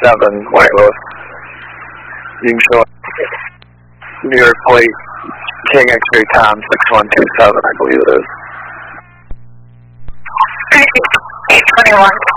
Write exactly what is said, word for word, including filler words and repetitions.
seven, White Louis. You can show New York plate, King X-ray Tom six one two seven, I believe it is. eight twenty-one.